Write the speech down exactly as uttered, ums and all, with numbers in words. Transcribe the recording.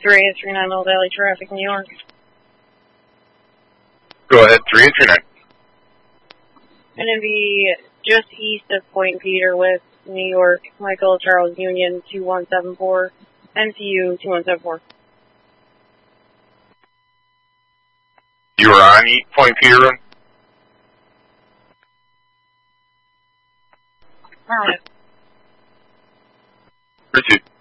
three eight three nine Mill Valley traffic, New York. Go ahead, three eight three nine. Going to be just east of Point Peter with New York, Michael Charles Union two one seven four, M C U two one seven four. You were on East Point Peter Road? Alright. Proceed.